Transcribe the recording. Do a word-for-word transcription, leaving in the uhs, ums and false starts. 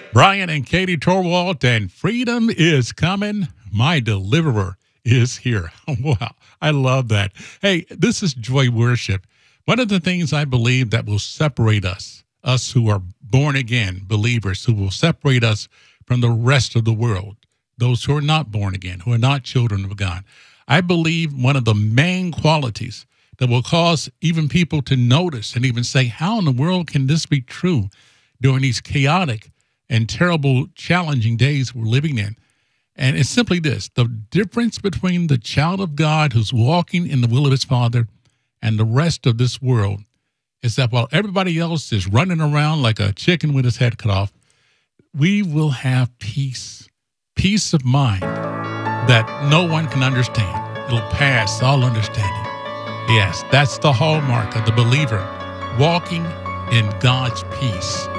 Brian and Katie Torwalt, and freedom is coming. My deliverer is here. Wow, I love that. Hey, this is Joy Worship. One of the things I believe that will separate us, us who are born again believers, who will separate us from the rest of the world, those who are not born again, who are not children of God. I believe one of the main qualities that will cause even people to notice and even say, how in the world can this be true during these chaotic and terrible, challenging days we're living in? And it's simply this: the difference between the child of God who's walking in the will of his Father and the rest of this world is that while everybody else is running around like a chicken with his head cut off, we will have peace, peace of mind that no one can understand. It'll pass all understanding. Yes, that's the hallmark of the believer, walking in God's peace.